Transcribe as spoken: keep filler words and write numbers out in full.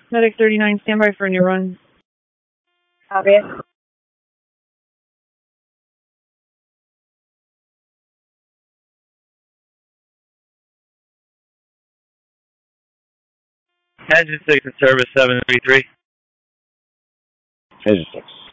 Medic thirty-nine, stand by for a new run. Copy. Engine six in service seven three three. Engine six.